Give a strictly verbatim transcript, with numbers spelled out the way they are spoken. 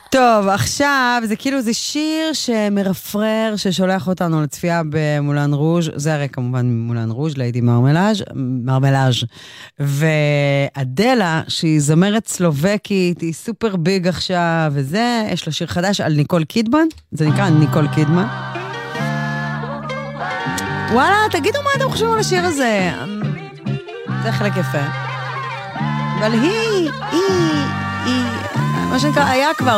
טוב, עכשיו זה כאילו זה שיר שמרפרר, ששולח אותנו לצפייה במולן רוז', זה הרי כמובן מולן רוז', ליידי מרמלאז', מרמלאז'. ואדלה, שהיא זמרת סלובקית, היא סופר ביג עכשיו, וזה, יש לה שיר חדש על ניקול קידמן, זה נקרא ניקול קידמן. וואלה, תגידו מה אתם חושבים על השיר הזה. זה חלק יפה. אבל היא, היא, היא, מה שנקרא, היה כבר